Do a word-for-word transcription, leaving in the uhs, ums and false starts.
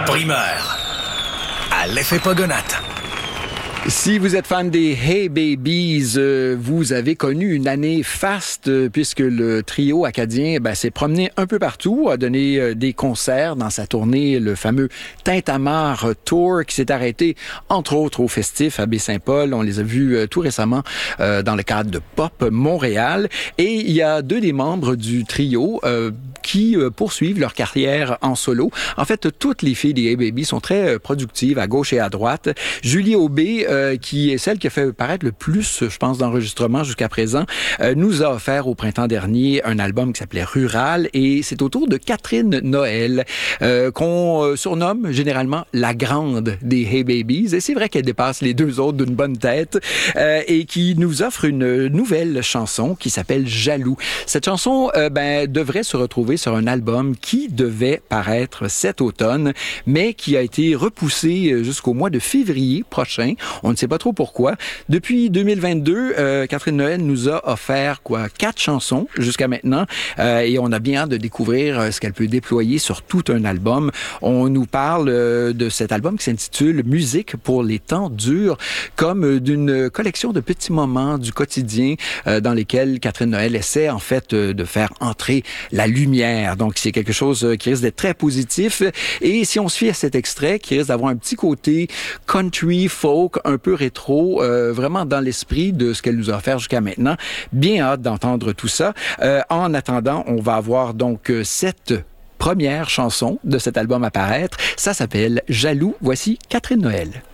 Primeur. À l'effet Pogonate. Si vous êtes fan des Hey Babies, euh, vous avez connu une année faste euh, puisque le trio acadien ben, s'est promené un peu partout, a donné euh, des concerts dans sa tournée, le fameux Tintamarre Tour qui s'est arrêté entre autres au Festif à Baie-Saint-Paul. On les a vus euh, tout récemment euh, dans le cadre de Pop Montréal. Et il y a deux des membres du trio euh, qui euh, poursuivent leur carrière en solo. En fait, toutes les filles des Hey Babies sont très euh, productives à gauche et à droite. Julie Aubé, Euh, qui est celle qui a fait paraître le plus, je pense, d'enregistrements jusqu'à présent, euh, nous a offert au printemps dernier un album qui s'appelait Rural, et c'est au tour de Catherine Noël, euh, qu'on euh, surnomme généralement la grande des Hey Babies, et c'est vrai qu'elle dépasse les deux autres d'une bonne tête, euh, et qui nous offre une nouvelle chanson qui s'appelle Jaloux. Cette chanson euh, ben, devrait se retrouver sur un album qui devait paraître cet automne, mais qui a été repoussé jusqu'au mois de février prochain. On ne sait pas trop pourquoi. Depuis deux mille vingt-deux, euh, Catherine Noël nous a offert quoi quatre chansons jusqu'à maintenant, euh, et on a bien hâte de découvrir euh, ce qu'elle peut déployer sur tout un album. On nous parle euh, de cet album qui s'intitule Musique pour les temps durs, comme euh, d'une collection de petits moments du quotidien euh, dans lesquels Catherine Noël essaie en fait euh, de faire entrer la lumière. Donc c'est quelque chose euh, qui risque d'être très positif. Et si on se fie à cet extrait, qui risque d'avoir un petit côté country, folk, un peu rétro, euh, vraiment dans l'esprit de ce qu'elle nous a offert jusqu'à maintenant. Bien hâte d'entendre tout ça. Euh, en attendant, on va avoir donc cette première chanson de cet album à paraître. Ça s'appelle Jaloux. Voici Catherine Noël.